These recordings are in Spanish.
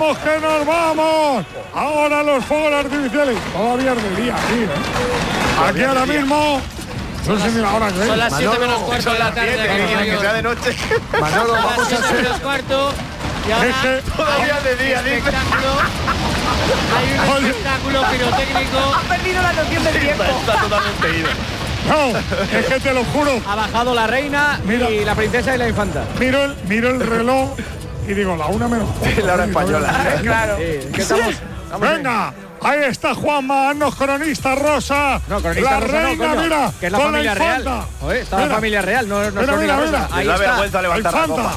vamos que nos vamos. Ahora los fuegos artificiales. Todavía es de día, sí, ¿eh? Aquí ahora mismo. No sé ni la hora que es. Son las 7 menos cuarto de la tarde. Que sea de noche. Manolo, vamos a Son las 7 hacer. menos cuarto. Y ahora Todavía de día, dice. espectáculo. Hay un espectáculo pirotécnico. Ha perdido la noción del tiempo. Está totalmente ido. No, es que te lo juro. Ha bajado la reina Mira. y la princesa y la infanta. Miro el reloj y digo, la 1 menos cuarto. La hora española. Claro. Sí, que estamos Venga, ahí está Juanma, haznos cronista rosa. No, cronista la rosa no, reina, coño, mira, que es la con familia la real. infanta. Joder, está la Mira. familia real, no es Mira, crónica mira, rosa. mira. Ahí Da está. vergüenza La levantar la infanta.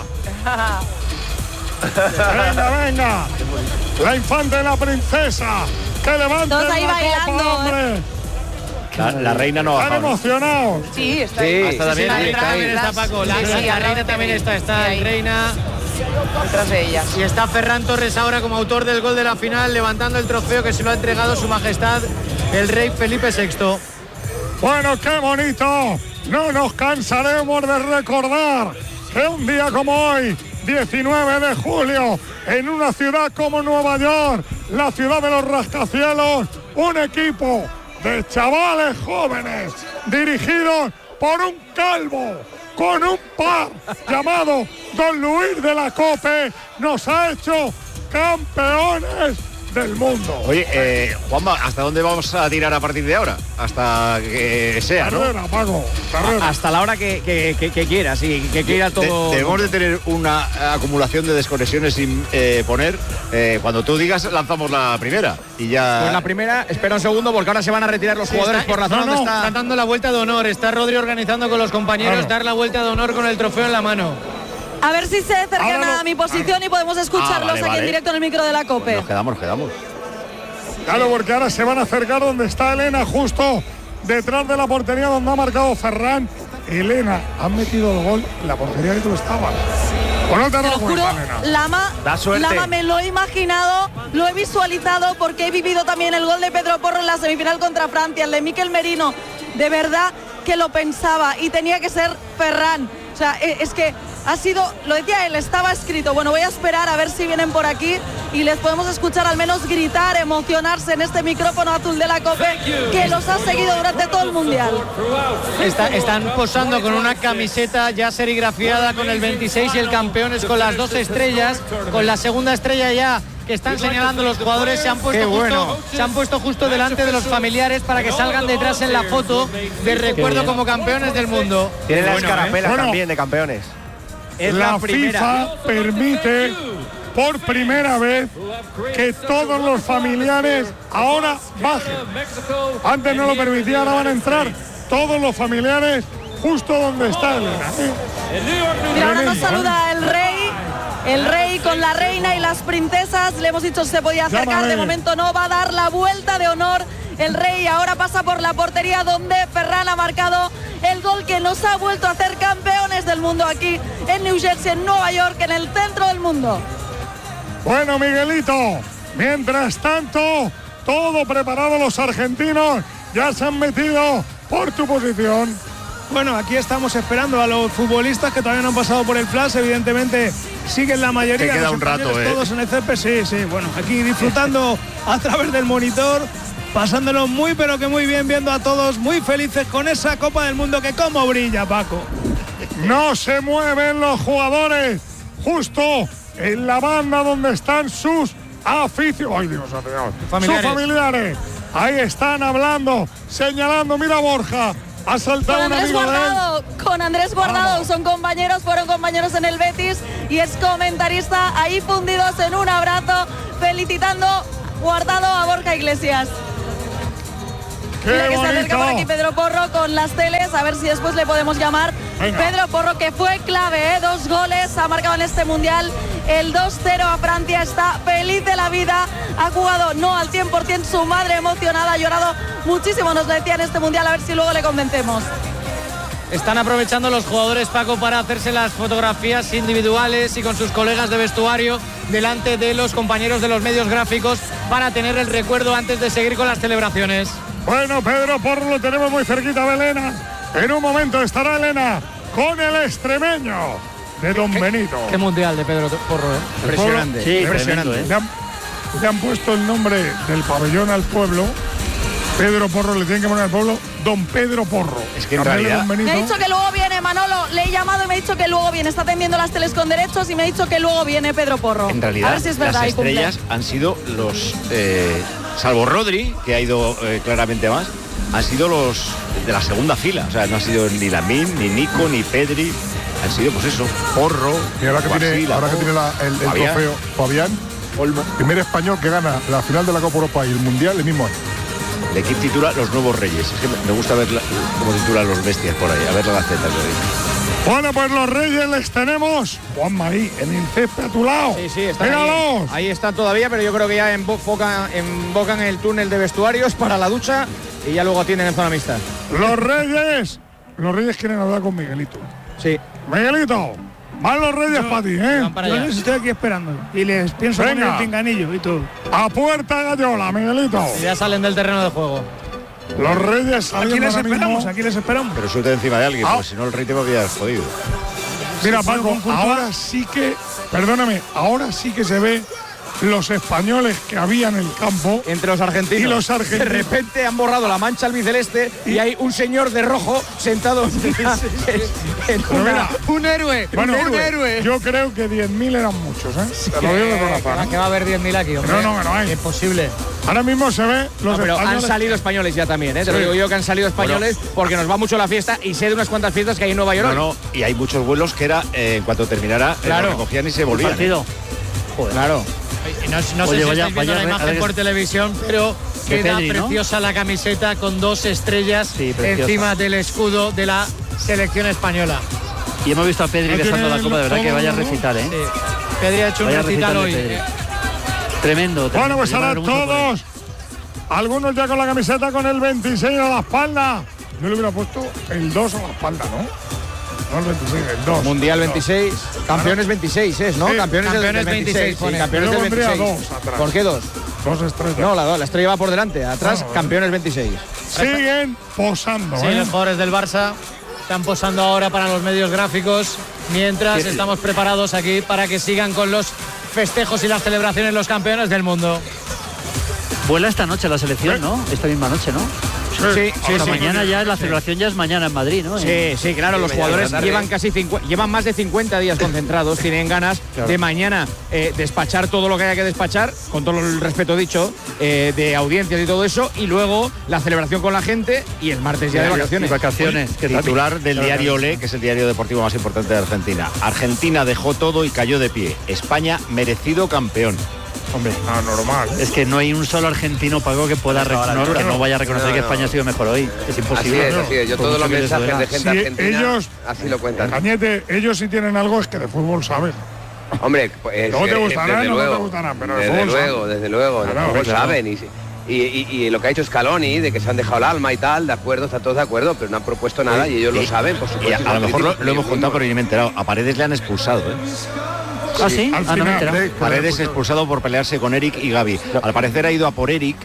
copa. Venga. La infanta y la princesa. Que levanten Todos ahí la bailando, copa, hombre. La reina no Están baja. emocionados. Sí, está Sí, ahí. Hasta también. La Sí, reina también está, Paco. La reina también está ahí. reina. Detrás de ella. Y está Ferran Torres ahora como autor del gol de la final, levantando el trofeo que se lo ha entregado su majestad, el rey Felipe VI. Bueno, qué bonito. No nos cansaremos de recordar que un día como hoy, 19 de julio, en una ciudad como Nueva York, la ciudad de los rascacielos, un equipo de chavales jóvenes dirigidos por un calvo con un par llamado Don Luis de la Cope nos ha hecho campeones del mundo. Oye, Juanma, ¿hasta dónde vamos a tirar a partir de ahora? Hasta que sea, ¿no? Carrera, Paco, carrera. Hasta la hora que quieras y que quiera todo. Debemos de tener una acumulación de desconexiones sin poner. Cuando tú digas, lanzamos la primera. Y ya. Pues la primera, espera un segundo porque ahora se van a retirar los jugadores por la zona donde Está está. dando la vuelta de honor. Está Rodri organizando con los compañeros Claro. dar la vuelta de honor con el trofeo en la mano. A ver si se acercan Ahora no- a mi posición y podemos escucharlos vale, aquí vale. en directo en el micro de la COPE. Nos quedamos. Claro, porque ahora se van a acercar donde está Elena, justo detrás de la portería donde ha marcado Ferran. Elena, han metido el gol en la portería que tú estabas. ¿O no te has Te lo dado juro, cuenta, Elena? Lama, Da suerte. Lama, me lo he imaginado, lo he visualizado porque he vivido también el gol de Pedro Porro en la semifinal contra Francia, el de Mikel Merino. De verdad que lo pensaba y tenía que ser Ferran. O sea, es que ha sido, lo decía él, estaba escrito. Bueno, voy a esperar a ver si vienen por aquí y les podemos escuchar al menos gritar, emocionarse en este micrófono azul de la COPE que los ha seguido durante todo el Mundial. Están posando con una camiseta ya serigrafiada con el 26 y el campeones con las 2 estrellas, con la segunda estrella ya que están señalando los jugadores. Se han puesto justo delante de los familiares para que salgan detrás en la foto de recuerdo como campeones del mundo. Tiene la Bueno, escarapela Bueno. también de campeones. Es la la primera. FIFA permite por primera vez que todos los familiares ahora bajen. Antes no lo permitía, ahora van a entrar todos los familiares justo donde está Elena. Mira, ahora nos Tremendo, saluda el rey con la reina y las princesas. Le hemos dicho se podía acercar, Llámame. de momento no, va a dar la vuelta de honor. El rey ahora pasa por la portería donde Ferran ha marcado el gol que nos ha vuelto a hacer campeones del mundo aquí en New Jersey, en Nueva York, en el centro del mundo. Bueno, Miguelito, mientras tanto, todo preparado, los argentinos ya se han metido por tu posición. Bueno, aquí estamos esperando a los futbolistas que todavía no han pasado por el flash. Evidentemente siguen la mayoría. Te queda los un rato, españoles todos en el césped, sí. Bueno, aquí disfrutando a través del monitor, pasándolo muy pero que muy bien, viendo a todos muy felices con esa Copa del Mundo que cómo brilla, Paco. No se mueven los jugadores justo en la banda donde están sus aficionados. Ay, Dios mío. Familiares. Sus familiares. Ahí están hablando, señalando. Mira, Borja. Ha saltado un amigo de él. Con Andrés Guardado, son compañeros, fueron compañeros en el Betis y es comentarista ahí fundidos en un abrazo, felicitando Guardado a Borja Iglesias. Mira que se acerca por aquí Pedro Porro con las teles, a ver si después le podemos llamar. Venga. Pedro Porro, que fue clave, 2 goles, ha marcado en este Mundial el 2-0 a Francia, está feliz de la vida, ha jugado no al 100%, su madre emocionada, ha llorado muchísimo, nos lo decía en este Mundial, a ver si luego le convencemos. Están aprovechando los jugadores, Paco, para hacerse las fotografías individuales y con sus colegas de vestuario delante de los compañeros de los medios gráficos para tener el recuerdo antes de seguir con las celebraciones. Bueno, Pedro Porro lo tenemos muy cerquita de Elena. En un momento estará Elena con el extremeño. de Don Benito. Qué mundial de Pedro Porro, ¿eh? Impresionante. Sí, impresionante. tremendo, Le han puesto el nombre del pabellón al pueblo. Pedro Porro, le tienen que poner al pueblo Don Pedro Porro. Es que en Cartel de realidad- Don Benito. Me ha dicho que luego viene Manolo, le he llamado y me ha dicho que luego viene, está atendiendo las teles con derechos y me ha dicho que luego viene Pedro Porro. En realidad, a ver si es verdad. las y cumple. estrellas han sido los, salvo Rodri, que ha ido claramente más, han sido los de la segunda fila. O sea, no ha sido ni Lamine, ni Nico, ni Pedri. Han sido, pues eso, Porro, Y ahora que tiene, Guasila, ahora que tiene el Fabián. trofeo Fabián, Olmo. primer español que gana la final de la Copa Europa y el Mundial el mismo año. El equipo titula Los Nuevos Reyes. Es que me gusta ver cómo titulan los bestias por ahí, a ver la gaceta. Bueno, pues los Reyes les tenemos. Juanma ahí, en el césped a tu lado. Sí, están ¡Míralos! ahí están todavía, pero yo creo que ya invocan el túnel de vestuarios para la ducha y ya luego atienden en zona mixta. Los Reyes quieren hablar con Miguelito. Sí. Miguelito, van los Reyes para ti, ¿eh? Van para Yo allá. les estoy aquí esperando y les pienso Venga. poner el pinganillo y todo. A puerta gallola, Miguelito. Y ya salen del terreno de juego. Los Reyes saliendo Aquí les ahora mismo. esperamos, aquí les esperamos. Pero suelta encima de alguien, Ah. porque si no el rey te va a quedar jodido. Mira, Sí, fue Paco, con Courtois. ahora sí que, perdóname, ahora sí que se ve los españoles que había en el campo. Entre los argentinos. Y los argentinos. De repente han borrado la mancha albiceleste y hay un señor de rojo sentado en Pero mira, Un héroe, bueno, un héroe. yo creo que 10.000 eran muchos, ¿eh? Te lo digo de corazón, Que ¿eh? va a haber 10.000 aquí, hombre. No, que no hay. Imposible. Ahora mismo se ve los No, pero han españoles. salido españoles ya también, ¿eh? Te lo Sí. digo yo que han salido españoles porque nos va mucho la fiesta y sé de unas cuantas fiestas que hay en Nueva York. No, y hay muchos vuelos que era, en cuanto terminara, Claro. los recogían y se volvían. Partido. Joder. Claro. No sé Oye, si vaya- estáis viendo vaya- la imagen a ver, por televisión, pero queda Pedri, ¿no? preciosa la camiseta con 2 estrellas Sí, preciosa. encima del escudo de la selección española. Y hemos visto a Pedri Aquí besando en la el copa, de verdad que vaya fondo, recital, ¿eh? Sí. Pedri ha hecho Vaya un recital de hoy. Pedri. Tremendo. Bueno, pues Yo me ahora alegro mucho por él. todos. Algunos ya con la camiseta con el 26 a la espalda. Yo le hubiera puesto el 2 a la espalda, ¿no? No el 26, el 2. Mundial 26, campeones 26 es, ¿no? Sí, campeones del campeones 26, 26 sí, pone. campeones Yo del pondría 26. dos atrás. ¿Por qué dos? 2 estrellas. No, la estrella va por delante, atrás Bueno, campeones 26. Siguen posando, Sí, ¿eh? los jugadores del Barça están posando ahora para los medios gráficos, mientras estamos preparados aquí para que sigan con los festejos y las celebraciones los campeones del mundo. Vuela esta noche la selección, ¿no? Esta misma noche, ¿no? Sí, sí, Hasta sí. mañana ya, la celebración ya es mañana en Madrid, ¿no? Sí, claro, los jugadores llevan más de 50 días concentrados, tienen ganas de mañana despachar todo lo que haya que despachar, con todo el respeto dicho, de audiencias y todo eso, y luego la celebración con la gente y el martes ya de vacaciones. Y vacaciones. que Titular del diario Olé, que es el diario deportivo más importante de Argentina. Argentina dejó todo y cayó de pie. España, merecido campeón. Hombre, Normal. es que no hay un solo argentino, Paco, que pueda que no vaya a reconocer que España ha sido mejor hoy. Es imposible. Así es. Yo Por todos mucho los que les mensajes duela. de gente Sí, argentina ellos- así lo cuentan. Cañete, ellos sí tienen algo, es que de fútbol saben. Hombre, pues, No te gustará, desde no te luego, gustará, pero de desde fútbol luego, saben. desde luego, de Claro, fútbol claro. saben y lo que ha hecho Scaloni, de que se han dejado el alma y tal, de acuerdo, está todos de acuerdo, pero no han propuesto nada y ellos lo saben, por Y supuesto. a lo mejor lo hemos Ellos contado, pero mismos. ni me he enterado. A Paredes le han expulsado, ¿eh? ¿Ah, sí? Al No me he final, enterado. Paredes expulsado por pelearse con Eric y Gavi. Al parecer ha ido a por Eric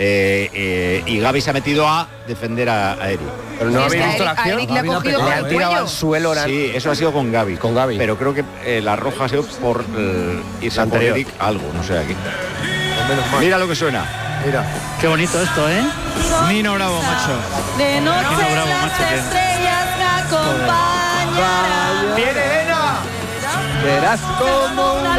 y Gavi se ha metido a defender a Eric. Pero no Es habéis que visto la a acción. Eric le ha cogido por Le el han tirado cuello. al suelo. ahora. Sí, eso ha sido con Gavi. Con Gavi. Pero creo que la roja ha sido por irse a por Anterior. Eric algo, no sé aquí. Mira lo que suena. Qué bonito esto, ¿eh? Nino Bravo, macho. De noche Nino Bravo, las macho, que- estrellas me acompañarán. ¡Viene Elena! Verás como un